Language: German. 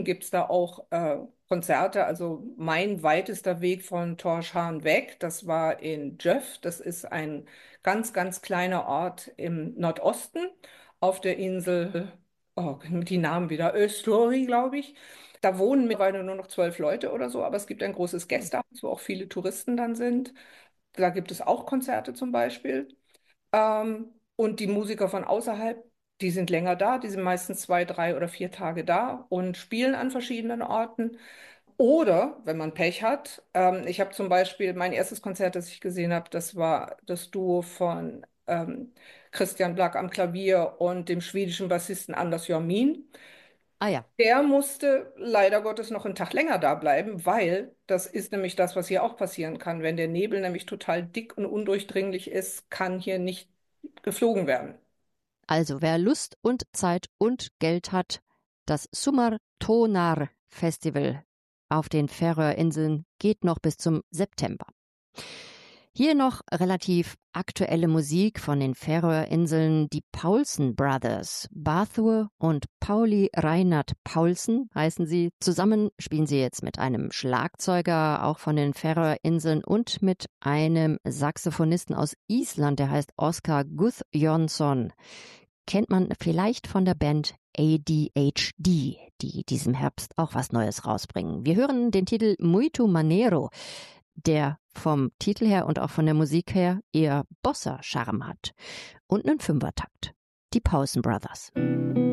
gibt es da auch Konzerte. Also mein weitester Weg von Tórshavn weg, das war in Gjöf. Das ist ein ganz, ganz kleiner Ort im Nordosten auf der Insel, oh, die Namen wieder, Östori, glaube ich. Da wohnen mittlerweile nur noch 12 Leute oder so, aber es gibt ein großes Gästehaus, wo auch viele Touristen dann sind. Da gibt es auch Konzerte zum Beispiel. Und die Musiker von außerhalb, die sind länger da, die sind meistens 2, 3 oder 4 Tage da und spielen an verschiedenen Orten. Oder, wenn man Pech hat, ich habe zum Beispiel mein erstes Konzert, das ich gesehen habe, das war das Duo von Christian Black am Klavier und dem schwedischen Bassisten Anders Jormin. Ah ja, Der musste leider Gottes noch einen Tag länger da bleiben, weil das ist nämlich das, was hier auch passieren kann. Wenn der Nebel nämlich total dick und undurchdringlich ist, kann hier nicht geflogen werden. also wer Lust und Zeit und Geld hat, das Sumar Tonar Festival auf den Färöerinseln geht noch bis zum September. Hier noch relativ aktuelle Musik von den Färöerinseln, die Paulsen Brothers. Barthur und Pauli Reinhard Paulsen heißen sie. Zusammen spielen sie jetzt mit einem Schlagzeuger, auch von den Färöerinseln, und mit einem Saxophonisten aus Island, der heißt Oskar Guðjónsson. Kennt man vielleicht von der Band ADHD, die diesem Herbst auch was Neues rausbringen. Wir hören den Titel Muito Maneiro, der vom Titel her und auch von der Musik her eher Bossa-Charme hat. Und einen Fünfertakt. Die Paulsen Brothers.